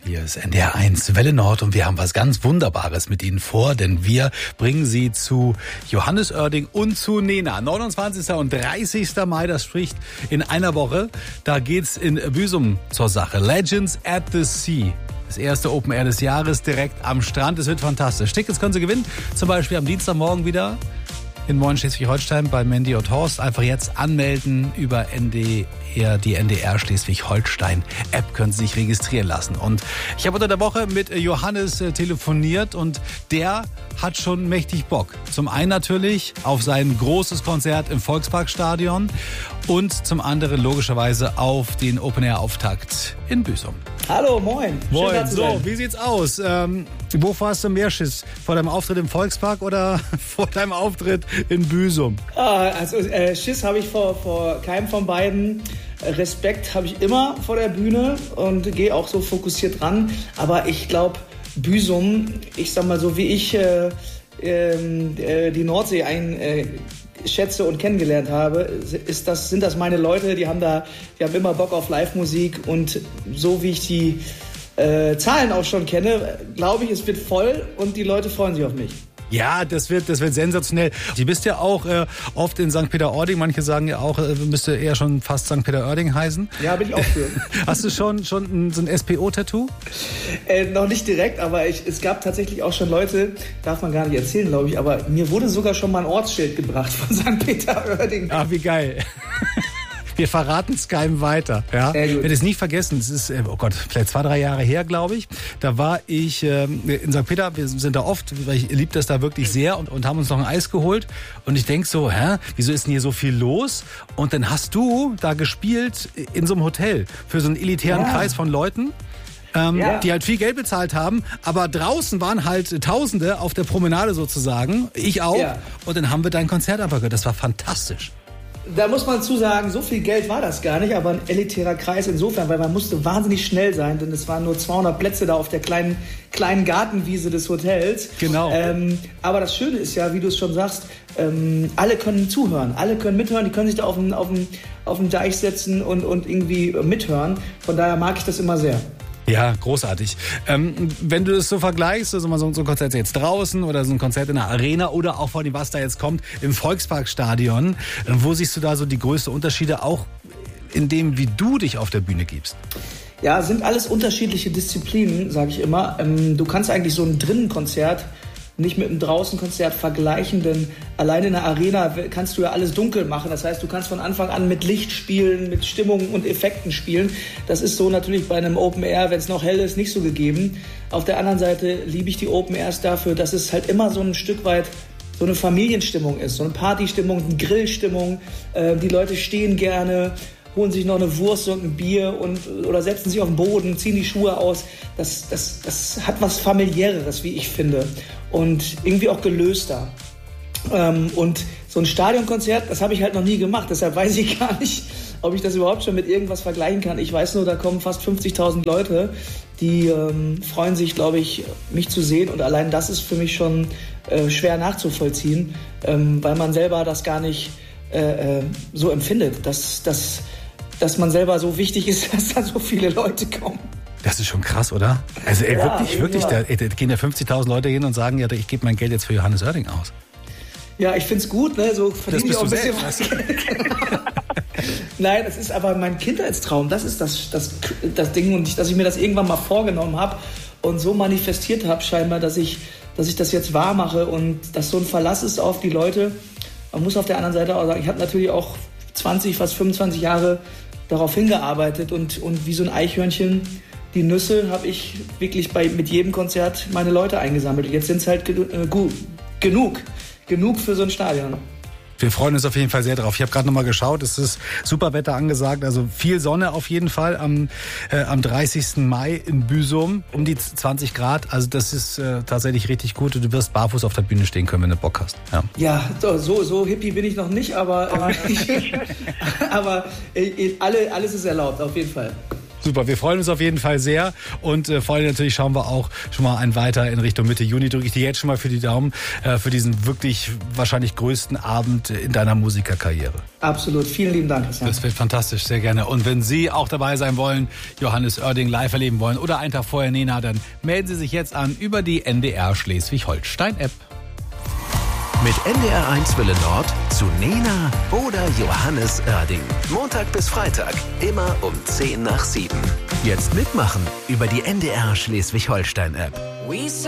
Hier ist NDR 1 Welle Nord und wir haben was ganz Wunderbares mit Ihnen vor, denn wir bringen Sie zu Johannes Oerding und zu Nena. 29. und 30. Mai, das spricht in einer Woche. Da geht's in Büsum zur Sache. Legends at the Sea. Das erste Open Air des Jahres direkt am Strand. Es wird fantastisch. Tickets können Sie gewinnen, zum Beispiel am Dienstagmorgen wieder in Moin Schleswig-Holstein bei Mandy und Horst. Einfach jetzt anmelden über NDR, die NDR Schleswig-Holstein-App können Sie sich registrieren lassen. Und ich habe unter der Woche mit Johannes telefoniert und der hat schon mächtig Bock. Zum einen natürlich auf sein großes Konzert im Volksparkstadion und zum anderen logischerweise auf den Open-Air-Auftakt in Büsum. Hallo, moin. Moin, schön, so, wie sieht's aus? Wovor hast du mehr Schiss? Vor deinem Auftritt im Volkspark oder vor deinem Auftritt in Büsum? Schiss habe ich vor keinem von beiden. Respekt habe ich immer vor der Bühne und gehe auch so fokussiert ran. Aber ich glaube, Büsum, ich sag mal so, wie ich die Nordsee schätze und kennengelernt habe, sind das meine Leute, die haben immer Bock auf Live-Musik und so wie ich die Zahlen auch schon kenne, glaube ich, es wird voll und die Leute freuen sich auf mich. Ja, das wird sensationell. Du bist ja auch oft in St. Peter-Ording. Manche sagen ja auch, müsste eher schon fast St. Peter-Ording heißen. Ja, bin ich auch für. Hast du schon so ein SPO-Tattoo? Noch nicht direkt, aber es gab tatsächlich auch schon Leute, darf man gar nicht erzählen, glaube ich, aber mir wurde sogar schon mal ein Ortsschild gebracht von St. Peter-Ording. Ah, wie geil. Wir verraten es keinem weiter. Ja? Ich werde es nie vergessen. Es ist, oh Gott, vielleicht 2-3 Jahre her, glaube ich. Da war ich in St. Peter. Wir sind da oft, weil ich liebe das da wirklich sehr und haben uns noch ein Eis geholt. Und ich denke so, wieso ist denn hier so viel los? Und dann hast du da gespielt in so einem Hotel für so einen elitären Kreis von Leuten. Die halt viel Geld bezahlt haben, aber draußen waren halt Tausende auf der Promenade sozusagen. Ich auch. Ja. Und dann haben wir dein Konzert aber gehört. Das war fantastisch. Da muss man zu sagen, so viel Geld war das gar nicht, aber ein elitärer Kreis insofern, weil man musste wahnsinnig schnell sein, denn es waren nur 200 Plätze da auf der kleinen Gartenwiese des Hotels. Genau. Aber das Schöne ist ja, wie du es schon sagst, alle können zuhören, alle können mithören, die können sich da auf den Deich setzen und irgendwie mithören. Von daher mag ich das immer sehr. Ja, großartig. Wenn du das so vergleichst, also mal so ein Konzert jetzt draußen oder so ein Konzert in der Arena oder auch vor dem, was da jetzt kommt, im Volksparkstadion, wo siehst du da so die größten Unterschiede, auch in dem, wie du dich auf der Bühne gibst? Ja, sind alles unterschiedliche Disziplinen, sage ich immer. Du kannst eigentlich so ein Drinnenkonzert nicht mit einem Draußenkonzert vergleichen, denn allein in der Arena kannst du ja alles dunkel machen. Das heißt, du kannst von Anfang an mit Licht spielen, mit Stimmung und Effekten spielen. Das ist so natürlich bei einem Open Air, wenn es noch hell ist, nicht so gegeben. Auf der anderen Seite liebe ich die Open Airs dafür, dass es halt immer so ein Stück weit so eine Familienstimmung ist, so eine Partystimmung, eine Grillstimmung. Die Leute stehen gerne, holen sich noch eine Wurst und ein Bier oder setzen sich auf den Boden, ziehen die Schuhe aus. Das hat was Familiäreres, wie ich finde. Und irgendwie auch gelöster. Und so ein Stadionkonzert, das habe ich halt noch nie gemacht. Deshalb weiß ich gar nicht, ob ich das überhaupt schon mit irgendwas vergleichen kann. Ich weiß nur, da kommen fast 50.000 Leute, die freuen sich, glaube ich, mich zu sehen. Und allein das ist für mich schon schwer nachzuvollziehen, weil man selber das gar nicht so empfindet, dass man selber so wichtig ist, dass da so viele Leute kommen. Das ist schon krass, oder? Also wirklich, da gehen ja 50.000 Leute hin und sagen, ja, ich gebe mein Geld jetzt für Johannes Oerding aus. Ja, ich find's gut, ne? So verdiene ich auch ein bisschen was. Nein, das ist aber mein Kindheitstraum. Das ist das Ding, und dass ich mir das irgendwann mal vorgenommen habe und so manifestiert habe scheinbar, dass ich das jetzt wahr mache und dass so ein Verlass ist auf die Leute. Man muss auf der anderen Seite auch sagen, ich habe natürlich auch fast 25 Jahre darauf hingearbeitet und wie so ein Eichhörnchen, die Nüsse habe ich wirklich mit jedem Konzert meine Leute eingesammelt. Jetzt sind es halt genug für so ein Stadion. Wir freuen uns auf jeden Fall sehr drauf. Ich habe gerade nochmal geschaut, es ist super Wetter angesagt, also viel Sonne auf jeden Fall am 30. Mai in Büsum, um die 20 Grad. Also das ist tatsächlich richtig gut und du wirst barfuß auf der Bühne stehen können, wenn du Bock hast. Ja, so hippie bin ich noch nicht, aber alles ist erlaubt, auf jeden Fall. Super, wir freuen uns auf jeden Fall sehr und vor allem natürlich schauen wir auch schon mal ein weiter in Richtung Mitte Juni. Drücke ich dir jetzt schon mal für die Daumen für diesen wirklich wahrscheinlich größten Abend in deiner Musikerkarriere. Absolut, vielen lieben Dank. Das wird fantastisch, sehr gerne. Und wenn Sie auch dabei sein wollen, Johannes Oerding live erleben wollen oder einen Tag vorher Nena, dann melden Sie sich jetzt an über die NDR Schleswig-Holstein-App. Mit NDR1 Welle Nord zu Nena oder Johannes Oerding. Montag bis Freitag, immer um 6:50. Jetzt mitmachen über die NDR Schleswig-Holstein-App.